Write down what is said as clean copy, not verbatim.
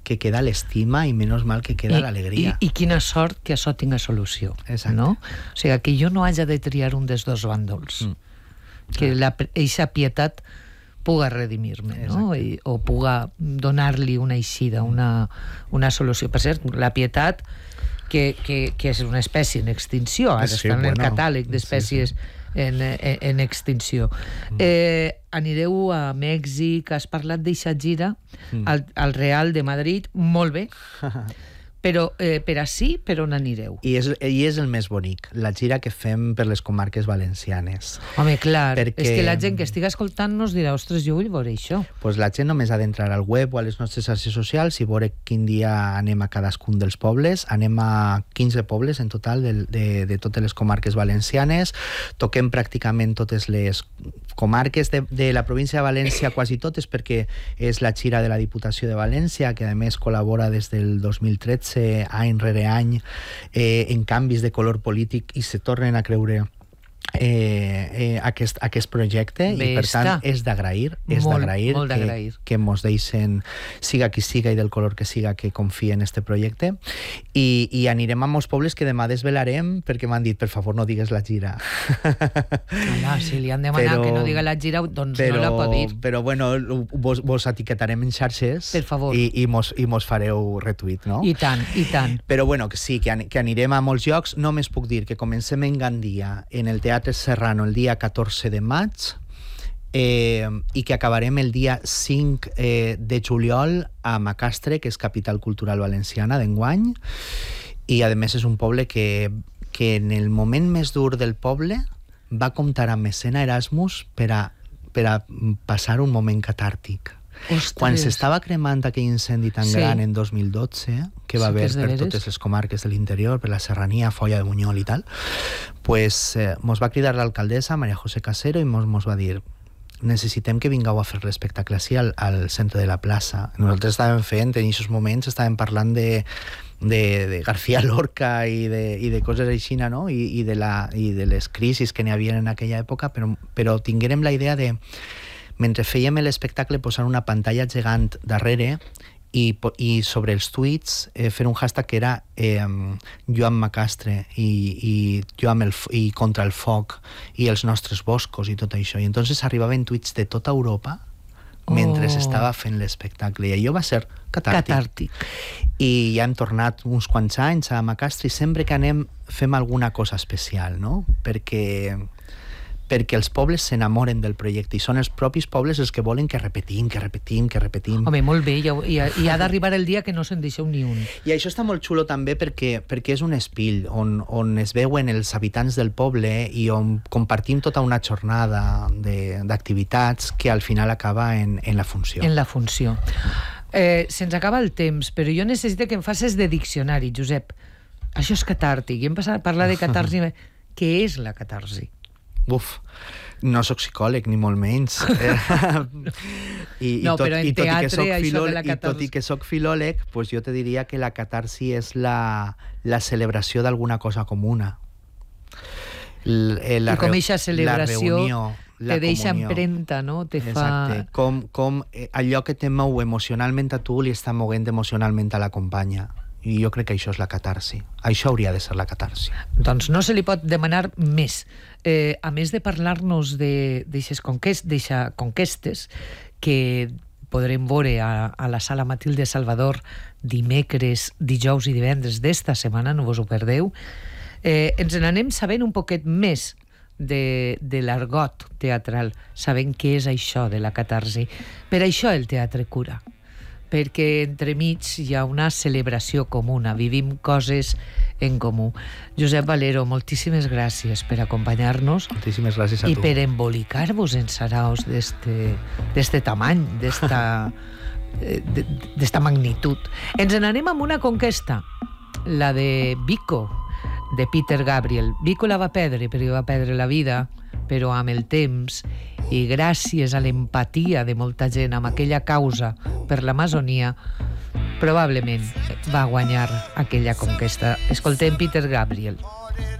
que queda l'estima i menys mal que queda l'alegria. I quina sort que això tinga solució. Exacte. No? O sigui, que jo no hagi de triar un dels dos bàndols. Que eixa pietat puga redimir-me, no? O puga donar-li una eixida, una solució. Per cert, la pietat, que és una espècie en extinció, ara està en el catàleg d'espècies en extinció. Anireu a Mèxic, has parlat d'eixa gira al Real de Madrid, molt bé, però per ací, per on anireu? I és el més bonic, la gira que fem per les comarques valencianes. Home, clar, és que la gent que estiga escoltant-nos dirà, ostres, jo vull veure això. Pues la gent només ha d'entrar al web o a les nostres xarxes socials i veure quin dia anem a cadascun dels pobles. Anem a 15 pobles en total de totes les comarques valencianes. Toquem pràcticament totes les comarques de la província de València, quasi totes, perquè és la gira de la Diputació de València, que a més col·labora des del 2013 any rere any en canvis de color polític i se tornen a creure aquest projecte. I per tant és d'agrair que mos deixen, siga qui siga i del color que siga, que confie en este projecte, i anirem a molts pobles que demà desvelarem, perquè m'han dit, per favor, no digues la gira. Si li han demanat que no diga la gira, doncs no la pot dir. Però bueno, vos etiquetarem en xarxes, per favor, i mos fareu retuit, no? I tant. Però bueno, que sí, que anirem a molts llocs. Només puc dir que comencem en Gandia, en el Teatre Serrano, el dia 14 de maig, i que acabarem el dia 5 de juliol a Macastre, que és capital cultural valenciana d'enguany, i a més és un poble que en el moment més dur del poble va comptar amb Mecena Erasmus per a passar un moment catàrtic. Ostres. Quan s'estava cremant aquell incendi tan gran en 2012, que va haver per totes les comarques de l'interior, per la Serrania, Foia de Bunyol i tal, pues mos va cridar l'alcaldessa, María José Casero, i mos va dir, necessitem que vingueu a fer l'espectacle així al centre de la plaça. Nosaltres estàvem fent, en aquests moments, estàvem parlant de García Lorca i de coses així, no? I de les crisis que n'hi havia en aquella època, però tinguérem la idea de, mentre fèiem l'espectacle, posar una pantalla gegant darrere i sobre els tuits fer un hashtag que era jo amb Macastre i contra el foc i els nostres boscos i tot això. I entonces arribaven tuits de tota Europa mentre s'estava fent l'espectacle, i allò va ser catàrtic. I ja hem tornat uns quants anys a Macastre, i sempre que anem fem alguna cosa especial, no? Perquè els pobles s'enamoren del projecte, i són els propis pobles els que volen que repetim. Home, molt bé, i ha d'arribar el dia que no se'n deixeu ni un. I això està molt xulo també perquè és un espill on es veuen els habitants del poble i on compartim tota una jornada d'activitats que al final acaba en la funció. En la funció. Se'ns acaba el temps, però jo necessito que em facis de diccionari, Josep. Això és catàrtic, i hem passat a parlar de catarsi. Què és la catarsi? No sóc psicòleg, ni molt menys. Però en teatre això de la catarsi... I tot i que sóc filòleg, pues jo te diria que la catarsi és la celebració d'alguna cosa comuna. I com eixa celebració te deixa comunió. Empremta, no? Exacte. Com allò que te mou emocionalment a tu li està movent emocionalment a la companya. I jo crec que això és la catarsi. Això hauria de ser la catarsi. Doncs no se li pot demanar més. A més de parlar-nos d'eixes conquestes que podrem veure a la Sala Matilde Salvador dimecres, dijous i divendres d'esta setmana, no vos ho perdeu, ens n'anem sabent un poquet més de l'argot teatral, sabent què és això de la catarsi. Per això el teatre cura, perquè entremig hi ha una celebració comuna, vivim coses en comú. Josep Valero, moltíssimes gràcies per acompanyar-nos. Moltíssimes gràcies a tu. I per embolicar-vos en saraos d'este tamany, d'esta magnitud. Ens n'anem amb una conquesta, la de Vico, de Peter Gabriel. Vico la va perdre, perquè va perdre la vida, però amb el temps, i gràcies a l'empatia de molta gent amb aquella causa per l'Amazonia, probablement va guanyar aquella conquesta. Escoltem Peter Gabriel.